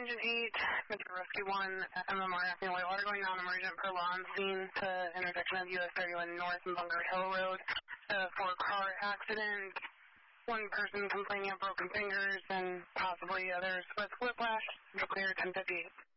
Engine 8, Metro Rescue 1, MMR, White Water going non-emergent per law scene to intersection of US 31 North and Bunker Hill Road. 4-car accident. One person complaining of broken fingers and possibly others with whiplash. Clear 1058.